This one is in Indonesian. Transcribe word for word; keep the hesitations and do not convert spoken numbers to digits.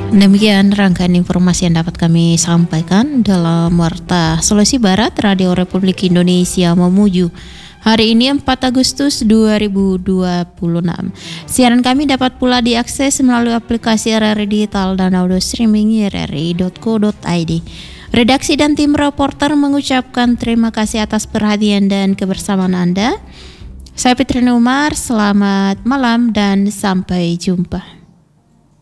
Demikian rangkaian informasi yang dapat kami sampaikan dalam Warta Sulawesi Barat Radio Republik Indonesia Mamuju. Hari ini empat Agustus dua ribu dua puluh enam. Siaran kami dapat pula diakses melalui aplikasi R R I Digital dan audio streaming r r i dot co dot i d. Redaksi dan tim reporter mengucapkan terima kasih atas perhatian dan kebersamaan Anda. Saya Fitriana Umar, selamat malam dan sampai jumpa.